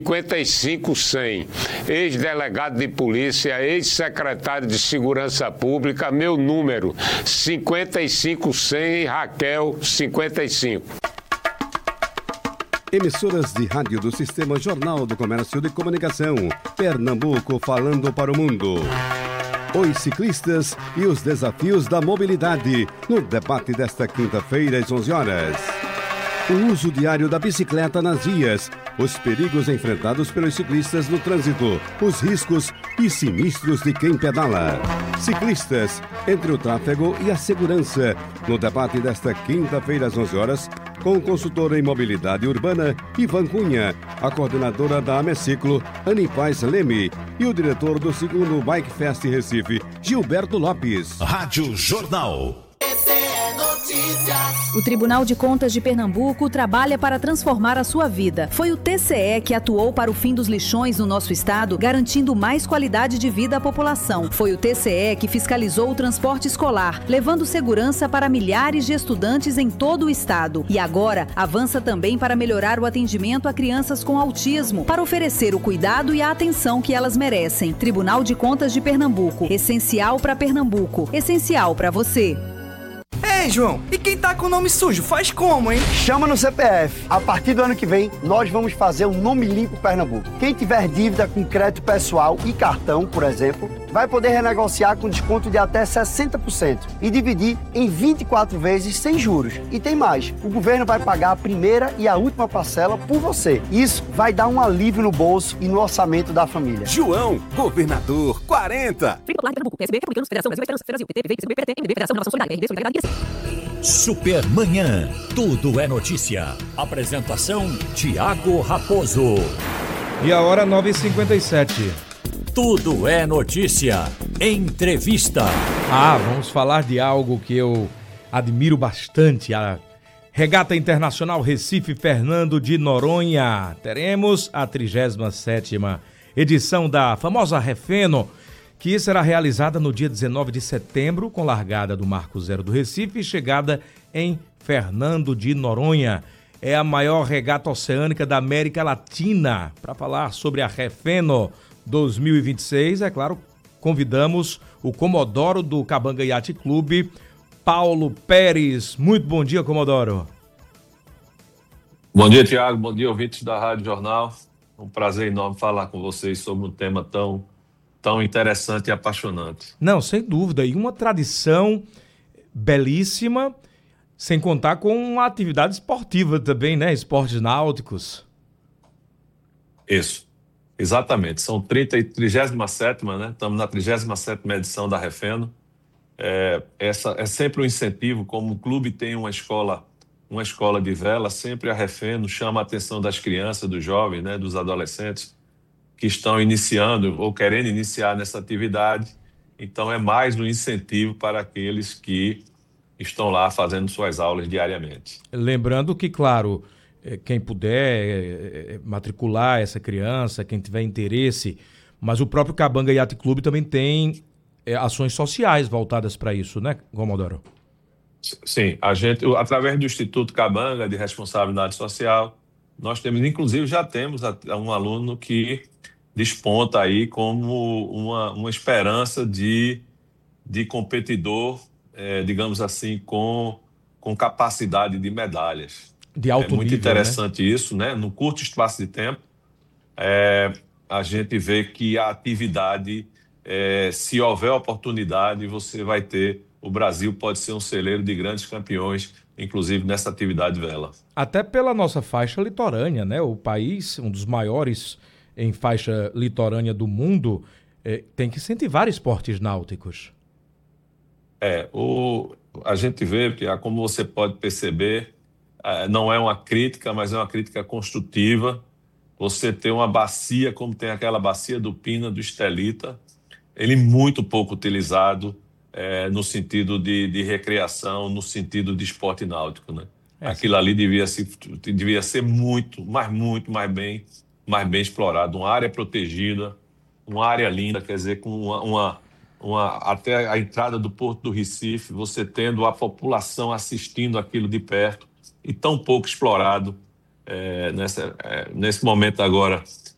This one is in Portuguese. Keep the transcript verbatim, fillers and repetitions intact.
cinquenta e cinco cem, ex-delegado de polícia, ex-secretário de segurança pública, meu número cinquenta e cinco cem, Raquel cinquenta e cinco. Emissoras de rádio do Sistema Jornal do Comércio de Comunicação, Pernambuco falando para o mundo. Os ciclistas e os desafios da mobilidade, no debate desta quinta-feira às onze horas. O uso diário da bicicleta nas vias, os perigos enfrentados pelos ciclistas no trânsito, os riscos e sinistros de quem pedala. Ciclistas, entre o tráfego e a segurança, no debate desta quinta-feira às onze horas, com o consultor em mobilidade urbana, Ivan Cunha, a coordenadora da Ameciclo, Anipaz Leme, e o diretor do segundo Bike Fest Recife, Gilberto Lopes. Rádio Jornal. O Tribunal de Contas de Pernambuco trabalha para transformar a sua vida. Foi o T C E que atuou para o fim dos lixões no nosso estado, garantindo mais qualidade de vida à população. Foi o T C E que fiscalizou o transporte escolar, levando segurança para milhares de estudantes em todo o estado. E agora avança também para melhorar o atendimento a crianças com autismo, para oferecer o cuidado e a atenção que elas merecem. Tribunal de Contas de Pernambuco. Essencial para Pernambuco. Essencial para você. Ei, João, e quem tá com o nome sujo, faz como, hein? Chama no C P F. A partir do ano que vem, nós vamos fazer um Nome Limpo Pernambuco. Quem tiver dívida com crédito pessoal e cartão, por exemplo, vai poder renegociar com desconto de até sessenta por cento e dividir em vinte e quatro vezes sem juros. E tem mais, o governo vai pagar a primeira e a última parcela por você. Isso vai dar um alívio no bolso e no orçamento da família. João, governador quarenta. Supermanhã, tudo é notícia. Apresentação, Tiago Raposo. E a hora nove e cinquenta e sete. Tudo é notícia. Entrevista. Ah, vamos falar de algo que eu admiro bastante. A Regata Internacional Recife Fernando de Noronha. Teremos a trigésima sétima edição da famosa Refeno, que será realizada no dia dezenove de setembro, com largada do Marco Zero do Recife e chegada em Fernando de Noronha. É a maior regata oceânica da América Latina. Para falar sobre a Refeno dois mil e vinte e seis, é claro, convidamos o Comodoro do Cabanga Yacht Clube, Paulo Pérez. Muito bom dia, Comodoro. Bom dia, Tiago. Bom dia, ouvintes da Rádio Jornal. Um prazer enorme falar com vocês sobre um tema tão, tão interessante e apaixonante. Não, sem dúvida. E uma tradição belíssima, sem contar com uma atividade esportiva também, né? Esportes náuticos. Isso. Exatamente, são trinta, trigésima sétima, né? Estamos na trigésima sétima edição da Refeno. É, essa é sempre um incentivo, como o clube tem uma escola, uma escola de vela, sempre a Refeno chama a atenção das crianças, dos jovens, né? Dos adolescentes que estão iniciando ou querendo iniciar nessa atividade. Então é mais um incentivo para aqueles que estão lá fazendo suas aulas diariamente. Lembrando que, claro, quem puder matricular essa criança, quem tiver interesse, mas o próprio Cabanga Yacht Clube também tem é, ações sociais voltadas para isso, né, Comodoro? Sim, a gente, através do Instituto Cabanga de Responsabilidade Social, nós temos, inclusive já temos um aluno que desponta aí como uma, uma esperança de, de competidor, é, digamos assim, com, com capacidade de medalhas. De alto nível, é muito interessante, né? Isso, né? No curto espaço de tempo, é, a gente vê que a atividade, é, se houver oportunidade, você vai ter, o Brasil pode ser um celeiro de grandes campeões, inclusive nessa atividade vela. Até pela nossa faixa litorânea, né? O país, um dos maiores em faixa litorânea do mundo, é, tem que incentivar esportes náuticos. É, o, a gente vê, que, como você pode perceber, não é uma crítica, mas é uma crítica construtiva. Você ter uma bacia, como tem aquela bacia do Pina, do Estelita, ele muito pouco utilizado é, no sentido de, de recreação, no sentido de esporte náutico, né? É, aquilo ali devia ser, devia ser muito, mas muito mais bem, mais bem explorado. Uma área protegida, uma área linda, quer dizer, com uma, uma, uma, até a entrada do Porto do Recife, você tendo a população assistindo aquilo de perto, e tão pouco explorado é, nessa, é, nesse momento agora